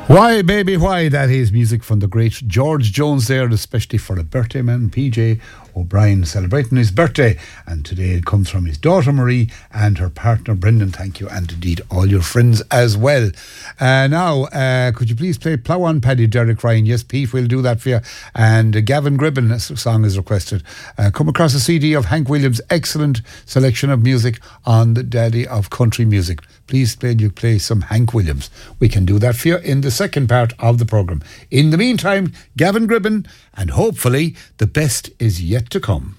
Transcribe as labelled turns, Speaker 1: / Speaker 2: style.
Speaker 1: Why, baby, why? That is music from the great George Jones there, especially for a birthday man, PJ O'Brien, celebrating his birthday. And today it comes from his daughter Marie and her partner Brendan. Thank you, and indeed all your friends as well. Now, could you please play Plough On Paddy, Derek Ryan? Yes, Pete, we'll do that for you. And Gavin Gribben, a song is requested. Come across a CD of Hank Williams' excellent selection of music on the Daddy of Country Music. Please play some Hank Williams. We can do that for you in the second part of the programme. In the meantime, Gavin Gribben, and hopefully the best is yet to come.